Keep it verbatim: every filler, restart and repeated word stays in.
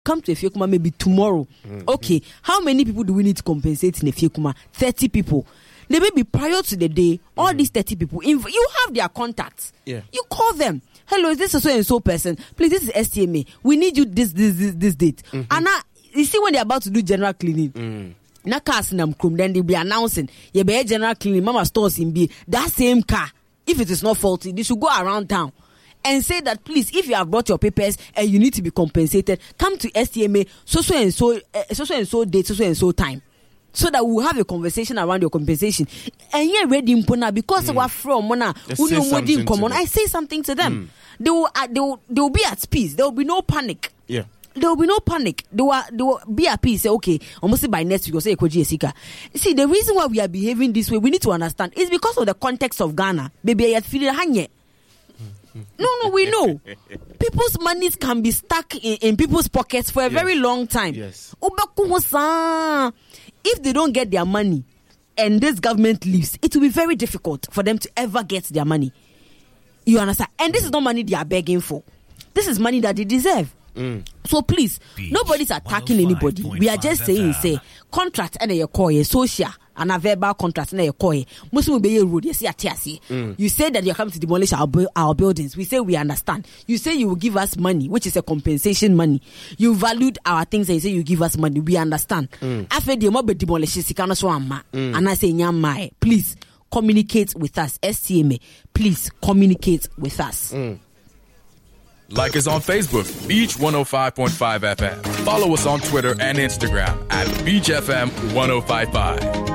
come to Efiekuma maybe tomorrow. Mm-hmm. Okay, how many people do we need to compensate in Efiekuma? thirty people. They may be prior to the day, all mm-hmm. these thirty people, you have their contacts. Yeah. You call them. Hello, is this a so and so person? Please, this is S T M A. We need you this, this, this, this date. Mm-hmm. And now, you see when they're about to do general cleaning, mm. na cars in Krum, then they'll be announcing, you be general cleaning, mama stores in B, that same car, if it is not faulty, they should go around town and say that, please, if you have brought your papers and you need to be compensated, come to S T M A, so so and so, uh, so so and so date, so so and so time. So that we'll have a conversation around your compensation. And you're ready Mpona because mm. we're from Mona. I say something to them. Mm. They will uh, they will they will be at peace. There will be no panic. Yeah. There will be no panic. They will they will be at peace. Say, okay, almost by next week you'll say Ekoji Esika. See, the reason why we are behaving this way, we need to understand, is because of the context of Ghana. Baby, I feel hanye. No, no, we know. People's monies can be stuck in, in people's pockets for a yes. very long time. Yes. If they don't get their money and this government leaves, it will be very difficult for them to ever get their money. You understand? And this is not money they are begging for. This is money that they deserve. Mm. So please, Beach, nobody's attacking anybody. We are just saying, say, contract and a call, social and a verbal contract and a call. Muslim be road. You see, you say that you're coming to demolish our our buildings. We say we understand. You say you will give us money, which is a compensation money. You valued our things and you say you give us money. We understand. After the mob demolishes, you cannot show and I say, Nyama, please communicate with us. S T M A, please communicate with us. Mm. Like us on Facebook, Beach one oh five point five F M. Follow us on Twitter and Instagram at Beach F M one oh five point five.